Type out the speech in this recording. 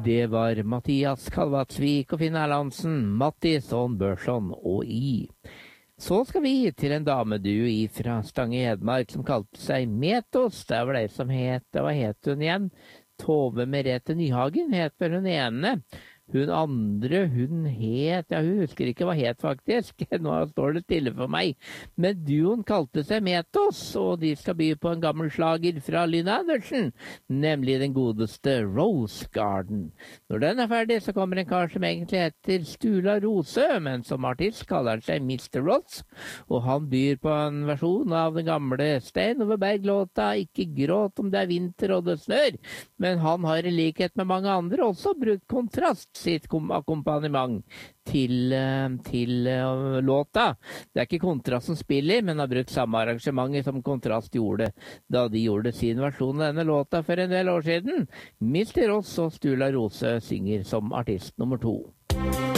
Det var Mathias Kalvatsvik og Finn Erlandsen, Mattisson, Børson og I. Så skal vi til en dameduo fra Stange Hedmark som kalte seg Metos. Det var det som hva het hun igjen? Tove Merete Nyhagen het vel hun ene. Hun andre, hun husker ikke hva het faktisk, nå står det stille for meg. Men duoen kalte seg Metos, og de skal by på en gammel slager fra Lynn Andersen, nemlig den godeste Rose Garden. Når den er ferdig, så kommer en kar som egentlig heter Stula Rose, men som artist kaller han seg Mr. Ross, og han byr på en versjon av den gamle Stein over Berg-låta Ikke gråt om det er vinter og det snør, men han har i likhet med mange andre også brukt kontrast sitt akkompagnement til låta. Det er ikke Kontrast som spiller, men har brukt samme arrangementet som Kontrast gjorde da de gjorde sin versjon av denne låta for en del år siden. Mr. Ross og Stula Rose synger som artist nummer 2.